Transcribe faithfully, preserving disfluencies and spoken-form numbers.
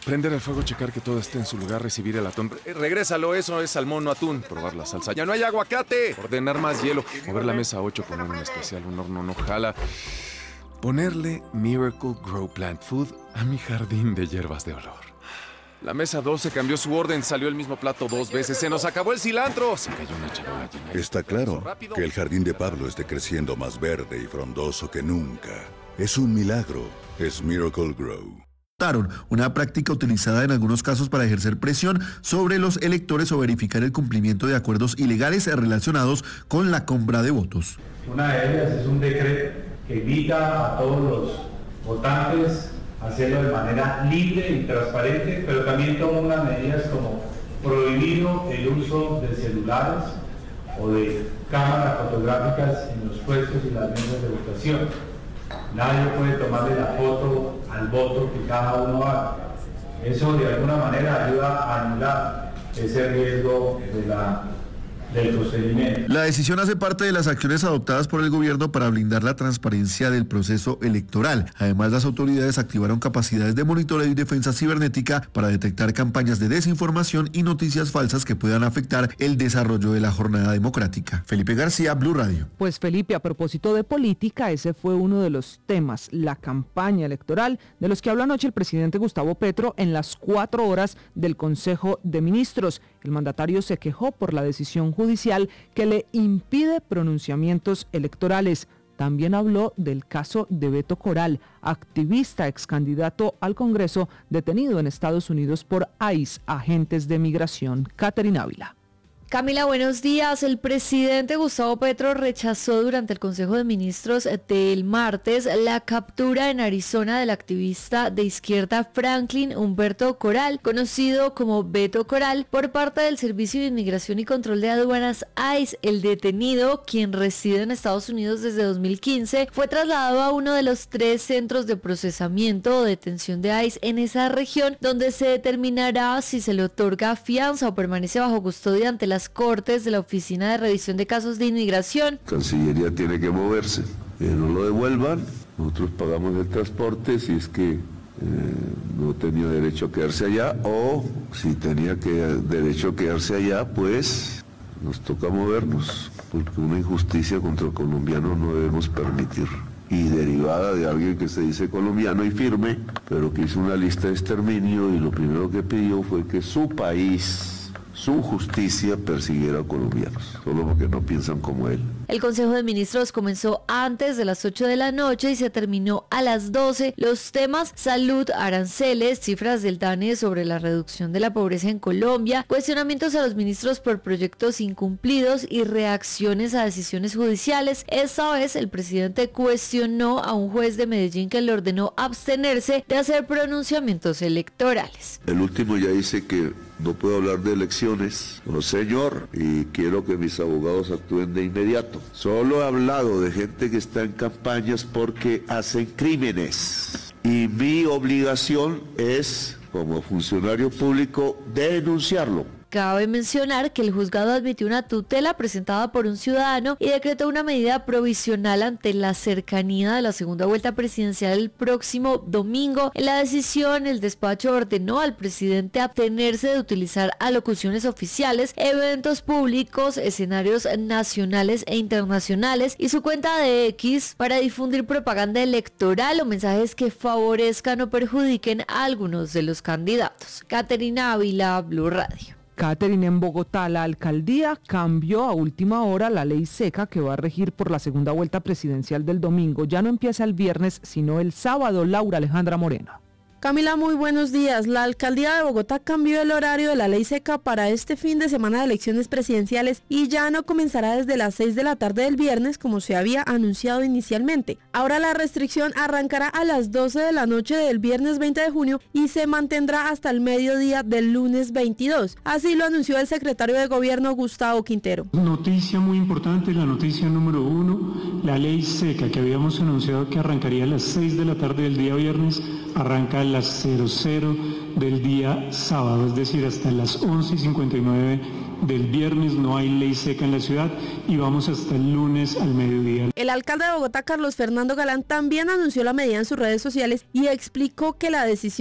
Prender el fuego, checar que todo esté en su lugar, recibir el atún. Eh, regrésalo, eso es salmón, no atún. Probar la salsa. ¡Ya no hay aguacate! Ordenar más hielo. Mover la mesa a ocho, poner un especial, un horno no jala. Ponerle Miracle Grow Plant Food a mi jardín de hierbas de olor. La mesa doce cambió su orden, salió el mismo plato dos veces, se nos acabó el cilantro. Se cayó una charola llena. Está claro que el jardín de Pablo esté creciendo más verde y frondoso que nunca. Es un milagro, es Miracle Grow. Una práctica utilizada en algunos casos para ejercer presión sobre los electores o verificar el cumplimiento de acuerdos ilegales relacionados con la compra de votos. Una de ellas es un decreto que invita a todos los votantes a hacerlo de manera libre y transparente, pero también toma unas medidas como prohibido el uso de celulares o de cámaras fotográficas en los puestos y las mesas de votación. Nadie puede tomarle la foto al voto que cada uno haga. Eso de alguna manera ayuda a anular ese riesgo de la del procedimiento. La decisión hace parte de las acciones adoptadas por el gobierno para blindar la transparencia del proceso electoral. Además, las autoridades activaron capacidades de monitoreo y defensa cibernética para detectar campañas de desinformación y noticias falsas que puedan afectar el desarrollo de la jornada democrática. Felipe García, Blue Radio. Pues Felipe, a propósito de política, ese fue uno de los temas, la campaña electoral, de los que habló anoche el presidente Gustavo Petro en las cuatro horas del Consejo de Ministros. El mandatario se quejó por la decisión judicial que le impide pronunciamientos electorales. También habló del caso de Beto Coral, activista ex candidato al Congreso detenido en Estados Unidos por I C E, agentes de migración. Catherine Ávila. Camila, buenos días. El presidente Gustavo Petro rechazó durante el Consejo de Ministros del martes la captura en Arizona del activista de izquierda Franklin Humberto Coral, conocido como Beto Coral, por parte del Servicio de Inmigración y Control de Aduanas I C E. El detenido, quien reside en Estados Unidos desde dos mil quince, fue trasladado a uno de los tres centros de procesamiento o detención de I C E en esa región, donde se determinará si se le otorga fianza o permanece bajo custodia ante las Cortes de la Oficina de Revisión de Casos de Inmigración. Cancillería tiene que moverse, que no lo devuelvan, nosotros pagamos el transporte si es que eh, no tenía derecho a quedarse allá, o si tenía que, derecho a quedarse allá, pues nos toca movernos, porque una injusticia contra el colombiano no debemos permitir. Y derivada de alguien que se dice colombiano y firme, pero que hizo una lista de exterminio y lo primero que pidió fue que su país, su justicia, persiguiera a colombianos, solo porque no piensan como él. El Consejo de Ministros comenzó antes de las ocho de la noche y se terminó a las doce. Los temas: salud, aranceles, cifras del DANE sobre la reducción de la pobreza en Colombia, cuestionamientos a los ministros por proyectos incumplidos y reacciones a decisiones judiciales. Esta vez el presidente cuestionó a un juez de Medellín que le ordenó abstenerse de hacer pronunciamientos electorales. El último ya dice que no puedo hablar de elecciones, no señor, y quiero que mis abogados actúen de inmediato. Solo he hablado de gente que está en campañas porque hacen crímenes. Y mi obligación es, como funcionario público, denunciarlo. Cabe mencionar que el juzgado admitió una tutela presentada por un ciudadano y decretó una medida provisional ante la cercanía de la segunda vuelta presidencial el próximo domingo. En la decisión, el despacho ordenó al presidente abstenerse de utilizar alocuciones oficiales, eventos públicos, escenarios nacionales e internacionales y su cuenta de X para difundir propaganda electoral o mensajes que favorezcan o perjudiquen a algunos de los candidatos. Catherine Ávila, Blue Radio. Catherine, en Bogotá, la alcaldía cambió a última hora la ley seca que va a regir por la segunda vuelta presidencial del domingo. Ya no empieza el viernes, sino el sábado. Laura Alejandra Moreno. Camila, muy buenos días. La alcaldía de Bogotá cambió el horario de la ley seca para este fin de semana de elecciones presidenciales y ya no comenzará desde las seis de la tarde del viernes como se había anunciado inicialmente. Ahora la restricción arrancará a las doce de la noche del viernes veinte de junio y se mantendrá hasta el mediodía del lunes veintidós. Así lo anunció el secretario de Gobierno Gustavo Quintero. Noticia muy importante, la noticia número uno, la ley seca que habíamos anunciado que arrancaría a las seis de la tarde del día viernes, arranca a las cero cero del día sábado, es decir, hasta las once y cincuenta y nueve del viernes no hay ley seca en la ciudad y vamos hasta el lunes al mediodía. El alcalde de Bogotá, Carlos Fernando Galán, también anunció la medida en sus redes sociales y explicó que la decisión